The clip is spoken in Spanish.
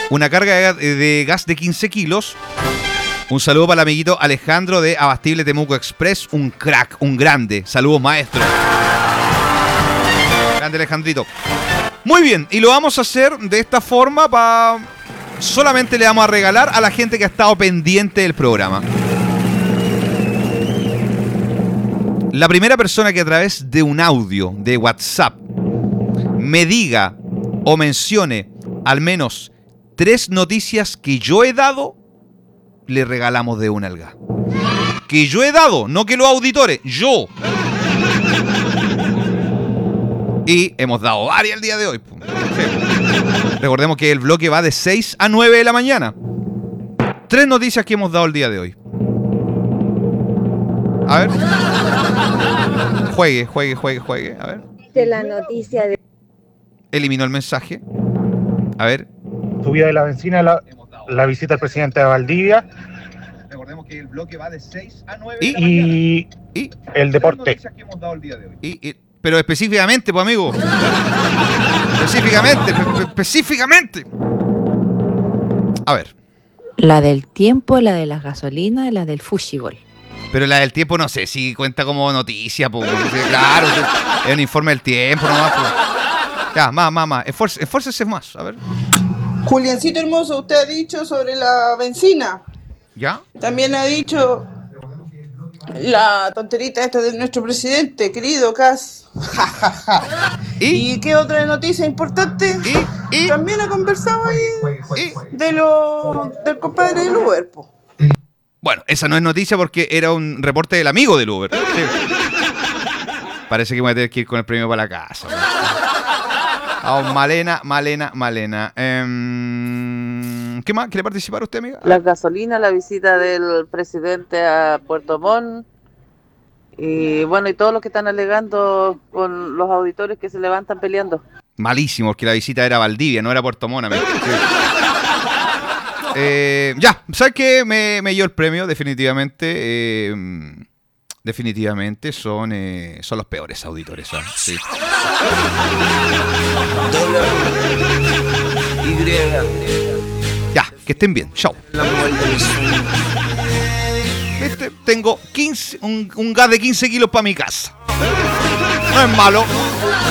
una carga de gas de 15 kilos. Un saludo para el amiguito Alejandro de Abastible Temuco Express. Un crack, un grande. Saludos, maestro. Grande Alejandrito. Muy bien, y lo vamos a hacer de esta forma para... Solamente le vamos a regalar a la gente que ha estado pendiente del programa. La primera persona que a través de un audio de WhatsApp me diga o mencione al menos 3 noticias que yo he dado, le regalamos de una al gas. Que yo he dado, no que los auditores, yo. Y hemos dado varias el día de hoy. Recordemos que el bloque va de 6 a 9 de la mañana. 3 noticias que hemos dado el día de hoy. A ver. Juegue. A ver. De la noticia de... Eliminó el mensaje. A ver. Subida de la benzina, la visita al presidente de Valdivia. Recordemos que el bloque va de 6 a 9 y el deporte. Pero específicamente, pues, amigo. Específicamente. A ver. La del tiempo, la de las gasolinas, la del fútbol. Pero la del tiempo no sé si cuenta como noticia, pues. Claro, es un informe del tiempo nomás, pues. Ya, más. Esfuércese más, a ver. Juliancito hermoso, usted ha dicho sobre la benzina. ¿Ya? También ha dicho la tonterita esta de nuestro presidente, querido Cas. ¿Y qué otra noticia importante? ¿Y? También ha conversado ahí del compadre del Uber, po. Bueno, esa no es noticia porque era un reporte del amigo del Uber. Sí. Parece que voy a tener que ir con el premio para la casa. Vamos, Malena. ¿Qué más? ¿Quiere participar usted, amiga? Las gasolinas, la visita del presidente a Puerto Montt. Y bueno, y todos los que están alegando con los auditores que se levantan peleando. Malísimo, porque la visita era a Valdivia, no era a Puerto Montt, amigo. Sí. Ya, ¿sabes qué? Me dio el premio, definitivamente. Definitivamente son los peores auditores. Sí. Ya, que estén bien. Chao. Tengo un gas de 15 kilos para mi casa. No es malo.